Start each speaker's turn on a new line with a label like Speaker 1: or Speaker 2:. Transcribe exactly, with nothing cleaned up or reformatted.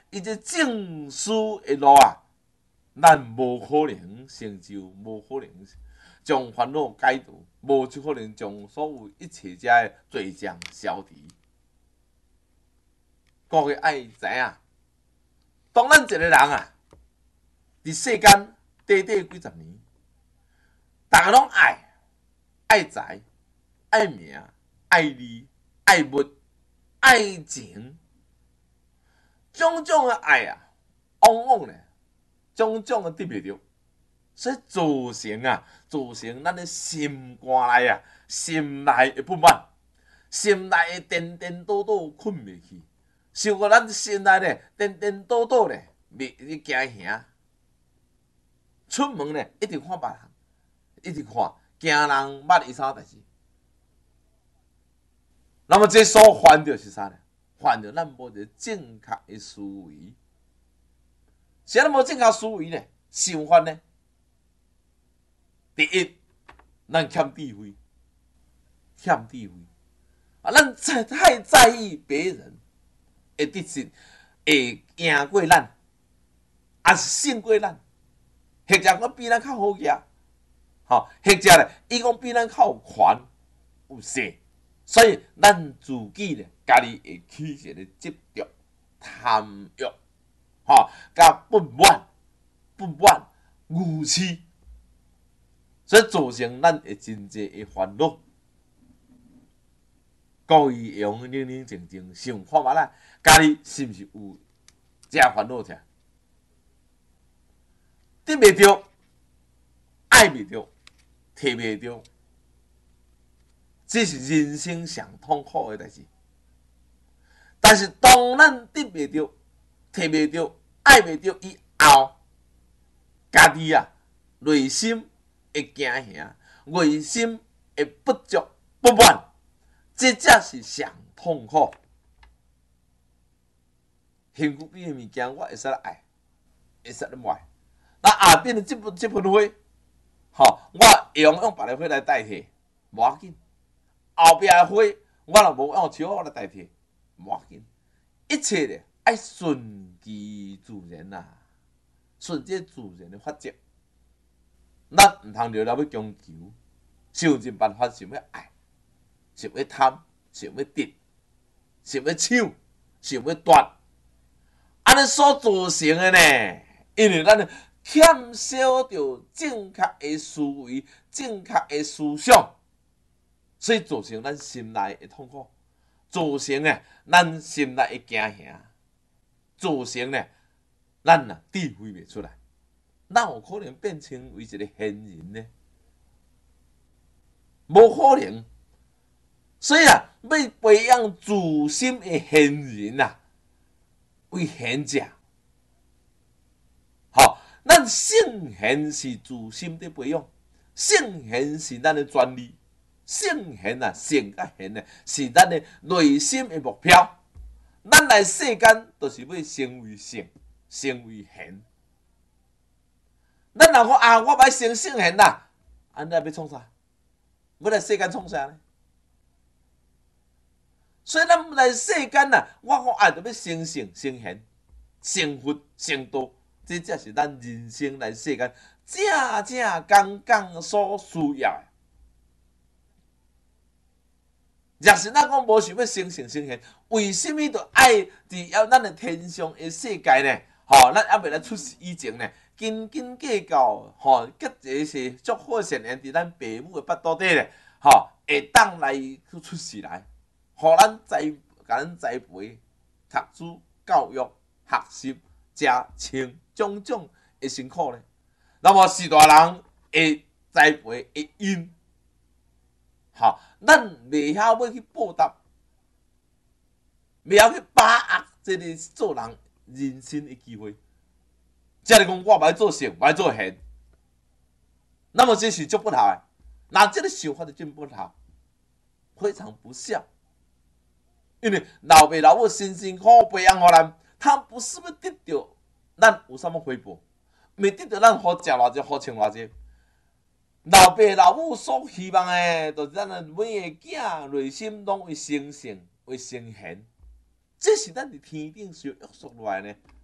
Speaker 1: 伊这正思的路啊，咱无可能成就，无可能将烦恼解除，无就可能将所有一切遮的罪障消除。各位爱知影，当咱一个人啊，伫世间短短几十年，大家拢爱爱财、爱名、爱利、爱物、爱情，种种的爱啊，往往呢，种种的得袂着，所以造成啊，造成咱的心肝内啊，心内的不满，心内的颠颠倒倒困袂去，受到咱心内呢颠颠倒倒呢，袂去惊吓。出门呢，一直看别人，一直看，惊人捌伊啥代志。那么这所犯着是啥呢？犯着咱无一个正确的思维。啥咱无正确思维呢？想法呢？第一，咱欠智慧，欠智慧啊！咱太太在意别人的得失，会赢过咱，也是胜过咱。或者讲比咱较好行，吼，或者咧，伊讲比咱较有权有势，所以咱自己咧，家己会起一个执着、贪欲，吼，甲不满、不满、愚痴，所以造成咱会真济的烦恼。各位会用冷冷静静想看觅啦，家己是毋是有遮烦恼者？得袂着，爱袂着，摕袂着，这是人生上痛苦的代志。但是当咱得袂着、摕袂着、爱袂着以后，家己啊内心会惊吓，内心会不足不满，这才是上痛苦。幸福边的物件，我会使来爱，会使来爱。那下边的这盆这盆花，吼，我会用用别个花来代替，无要紧。后壁的花，我若无用树来代替，无要紧。一切咧爱顺其自然啦，顺这自然的法则。咱毋通了了要强求，想尽办法想要爱，想要贪，想要得，想要抢，想要夺，安尼所造成的呢？因为咱欠少着正确的思维、正确的思想，所以造成咱心内的痛苦，造成呢咱心内的惊吓，造成呢咱啊智慧袂出来，哪有可能变成为一个贤人呢？无可能。所以啊，要培养自心的贤人啊，为贤者。咱圣贤是自心的培养，圣贤是咱的专利，圣贤啊，圣甲贤呢，是咱的内心的目标。咱来世间，就是要成为圣，成为贤。咱若讲啊，我要成圣贤啦，安尼要创啥？要来世间创啥呢？所以咱来世间呐，我讲啊，就要成圣、成贤、成佛、成道。这才是咱人生来世间正正刚刚所需要的。若是咱讲无想要成圣成贤，为什么着爱伫要咱的天上的世界呢？吼、哦，咱还未来出世以前呢，斤斤计较，吼、哦，结一些足好善缘伫咱父母的腹肚底咧，吼、哦，会当来去出世来，互咱栽，甲咱栽培、读书、教育、学习、食穿。种种的辛苦咧，那么是大人会栽培会因，好，咱袂晓要去报答，袂晓去把握这个做人人生的机会。即是讲，我要做圣，我要做贤，那么这是做不好的。那这个想法就真不好，非常不孝。因为老爸老母辛辛苦苦培养互咱，他不是要得到。咱有啥物回报？未得到咱好食偌济，好穿偌济。老爸老母所希望的，就是咱的每个囝内心拢为成圣、为成贤。这是咱伫天顶所约束落来呢。